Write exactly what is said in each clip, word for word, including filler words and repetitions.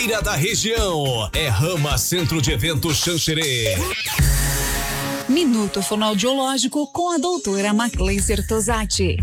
da região é Rama Centro de Eventos Xanxerê. Minuto Fonoaudiológico com a doutora Macleiser Tosati.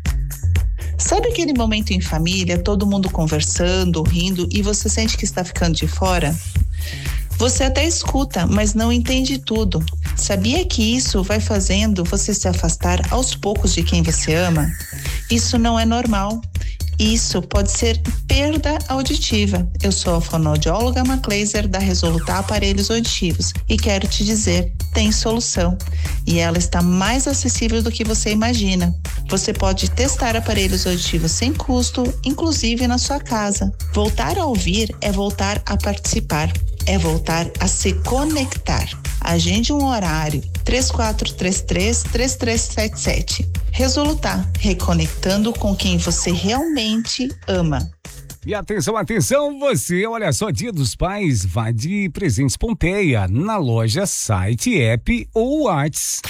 Sabe aquele momento em família, todo mundo conversando, rindo e você sente que está ficando de fora? Você até escuta, mas não entende tudo. Sabia que isso vai fazendo você se afastar aos poucos de quem você ama? Isso não é normal. Isso pode ser perda auditiva. Eu sou a fonoaudióloga Macleiser da Resolutar Aparelhos Auditivos e quero te dizer, tem solução. E ela está mais acessível do que você imagina. Você pode testar aparelhos auditivos sem custo, inclusive na sua casa. Voltar a ouvir é voltar a participar. É voltar a se conectar. Agende um horário três quatro três três, três três sete sete. Resolutar, reconectando com quem você realmente ama. E atenção, atenção, você, olha só, Dia dos Pais, vai de Presentes Pompeia, na loja, site, app ou Whats.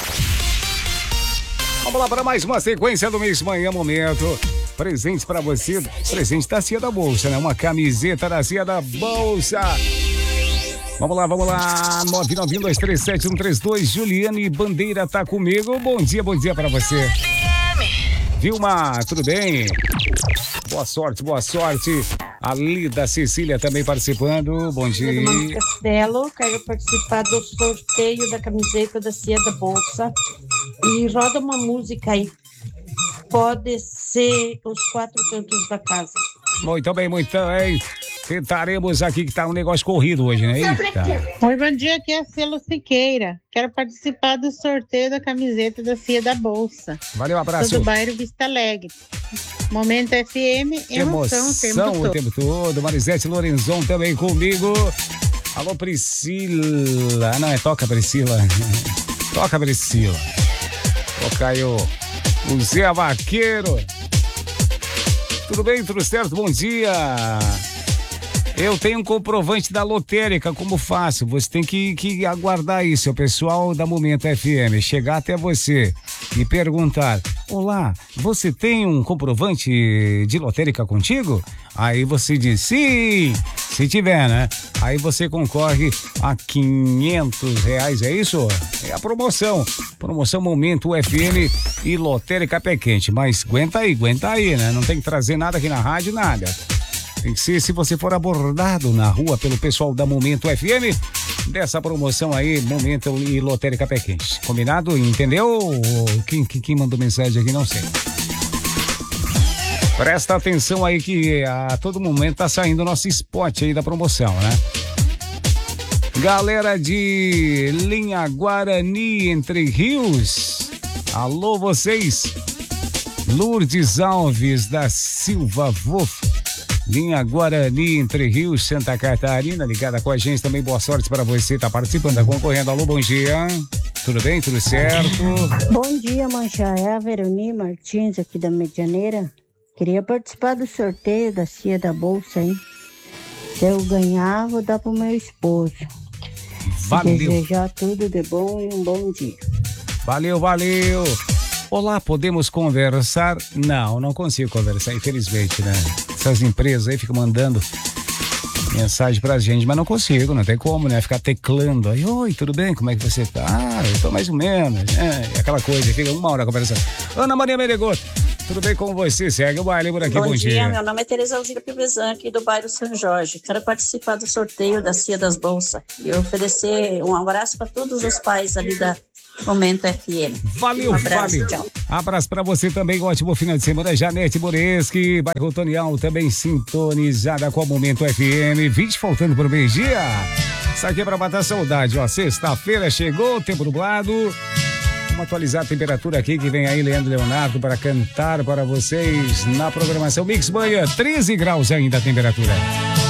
Vamos lá para mais uma sequência do mês Manhã Momento. Presentes para você, presente da Cia da Bolsa, né? Uma camiseta da Cia da Bolsa. Vamos lá, vamos lá, nove nove um dois três sete um três dois, Juliane Bandeira tá comigo, bom dia, bom dia pra você. Vilma, tudo bem? Boa sorte, boa sorte. A Lida Cecília também participando, bom dia. Castelo, quero participar do sorteio da camiseta da Cia da Bolsa e roda uma música aí. Pode ser Os Quatro Cantos da Casa. Muito bem, muito bem. Tentaremos aqui que tá um negócio corrido hoje, né? Eita. Oi, bom dia, aqui é a Celo Siqueira. Quero participar do sorteio da camiseta da Cia da Bolsa. Valeu, abraço. Sou do bairro Vista Alegre. Momento F M, emoção, emoção o tempo todo. o tempo todo. Marisete Lorenzon também comigo. Alô, Priscila. Ah, não, é toca, Priscila. Toca, Priscila. Toca aí o, o Zé Vaqueiro. Tudo bem, tudo certo? Bom dia. Eu tenho um comprovante da lotérica, como faço? Você tem que, que aguardar isso, o pessoal da Momento F M, chegar até você e perguntar, olá, você tem um comprovante de lotérica contigo? Aí você diz, sim, se tiver, né? Aí você concorre a quinhentos reais, é isso? É a promoção, promoção Momento F M e lotérica Pé Quente, mas aguenta aí, aguenta aí, né? Não tem que trazer nada aqui na rádio, nada. Tem que ser, se você for abordado na rua pelo pessoal da Momento F M, dessa promoção aí, Momento e Lotérica Pé Quente. Combinado? Entendeu? Quem, quem, quem mandou mensagem aqui, não sei. Presta atenção aí que a todo momento tá saindo o nosso spot aí da promoção, né? Galera de Linha Guarani, Entre Rios. Alô, vocês. Lourdes Alves da Silva Wolf. Linha Guarani, Entre Rios, Santa Catarina, ligada com a gente também. Boa sorte para você, tá participando, tá concorrendo. Alô, bom dia. Tudo bem? Tudo certo? Bom dia, Mancha. É a Veroni Martins aqui da Medianeira. Queria participar do sorteio da Cia da Bolsa, hein? Se eu ganhar, vou dar pro meu esposo. Valeu. Desejar tudo de bom e um bom dia. Valeu, valeu. Olá, podemos conversar? Não, não consigo conversar, infelizmente, né? Essas empresas aí ficam mandando mensagem pra gente, mas não consigo, não tem como, né? Ficar teclando aí, oi, tudo bem? Como é que você tá? Ah, eu tô mais ou menos, né? Aquela coisa, fica uma hora conversando. Ana Maria Menegoto, tudo bem com você? Segue o baile por aqui, bom, bom dia. dia. Meu nome é Tereza Alzira Pibezan, aqui do bairro São Jorge. Quero participar do sorteio da Cia das Bolsas e oferecer um abraço para todos os pais ali da Momento F M. Valeu, um abraço, valeu. Tchau. Abraço pra você também, um ótimo final de semana. Janete Moreski, bairro Tonial, também sintonizada com o Momento F M. vinte faltando pro meio-dia. Isso aqui é pra matar saudade, ó. Sexta-feira chegou, tempo nublado. Vamos atualizar a temperatura aqui que vem aí Leandro Leonardo para cantar para vocês na programação Mix Manhã. treze graus ainda a temperatura.